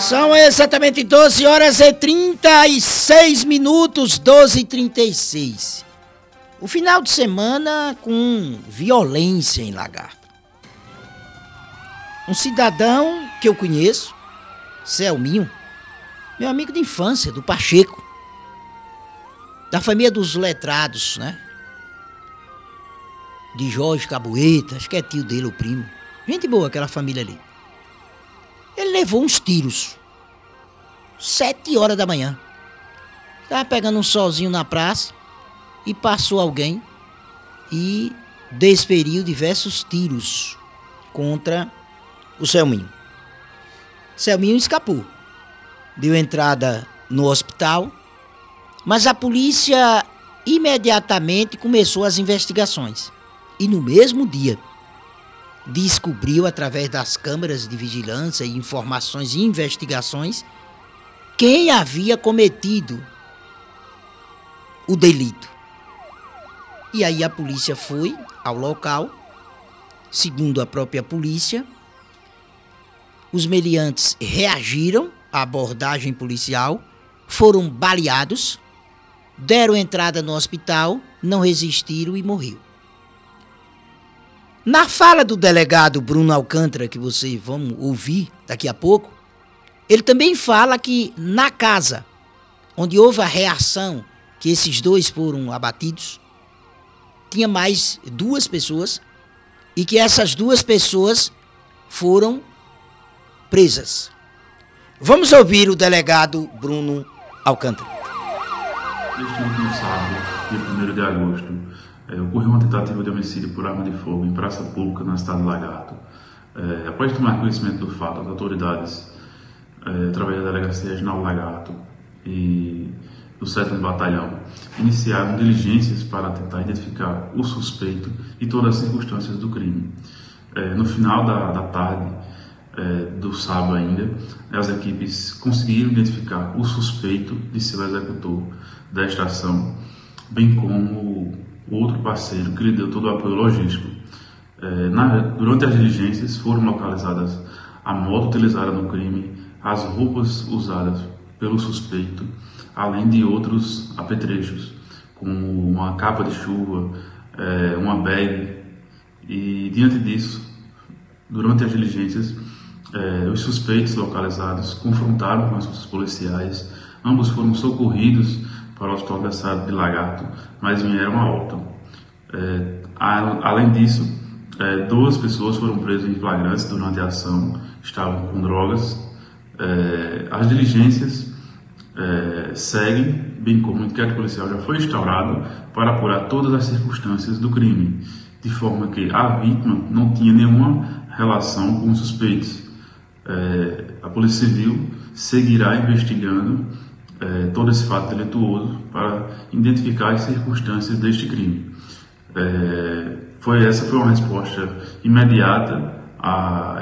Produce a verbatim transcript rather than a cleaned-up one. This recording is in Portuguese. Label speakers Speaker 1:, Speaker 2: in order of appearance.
Speaker 1: São exatamente doze horas e trinta e seis minutos, doze e trinta e seis. O final de semana com violência em Lagarto. Um cidadão que eu conheço, Selminho, meu amigo de infância, do Pacheco, da família dos letrados, né? De Jorge Cabueta, acho que é tio dele, o primo. Gente boa, aquela família ali. Ele levou uns tiros. Sete horas da manhã. Estava pegando um solzinho na praça e passou alguém e desferiu diversos tiros contra o Selminho. Selminho escapou. Deu entrada no hospital, mas a polícia imediatamente começou as investigações. E no mesmo dia, descobriu através das câmeras de vigilância e informações e investigações quem havia cometido o delito. E aí a polícia foi ao local. Segundo a própria polícia, os meliantes reagiram à abordagem policial, foram baleados, deram entrada no hospital, não resistiram e morreu. Na fala do delegado Bruno Alcântara, que vocês vão ouvir daqui a pouco, ele também fala que na casa onde houve a reação, que esses dois foram abatidos, tinha mais duas pessoas e que essas duas pessoas foram presas. Vamos ouvir o delegado Bruno Alcântara.
Speaker 2: Neste último sábado, dia primeiro de agosto, é, ocorreu uma tentativa de homicídio por arma de fogo em praça pública na cidade de Lagarto. É, após tomar conhecimento do fato, as autoridades, é, através da Delegacia Regional Lagarto e do sétimo Batalhão, iniciaram diligências para tentar identificar o suspeito e todas as circunstâncias do crime. É, no final da, da tarde é, do sábado ainda, as equipes conseguiram identificar o suspeito de ser o executor da extração, bem como o outro parceiro que lhe deu todo o apoio logístico. É, na, durante as diligências foram localizadas a moto utilizada no crime, as roupas usadas pelo suspeito, além de outros apetrechos, como uma capa de chuva, é, uma bag. E diante disso, durante as diligências, é, os suspeitos localizados confrontaram com os policiais. Ambos foram socorridos para o hospital da cidade de Lagarto, mas vieram a óbito. É, além disso, é, duas pessoas foram presas em flagrante durante a ação, estavam com drogas. É, as diligências é, seguem, bem como o inquérito policial já foi instaurado para apurar todas as circunstâncias do crime, de forma que a vítima não tinha nenhuma relação com os suspeitos. É, a Polícia Civil seguirá investigando é, todo esse fato delituoso para identificar as circunstâncias deste crime. É, foi, essa foi uma resposta imediata a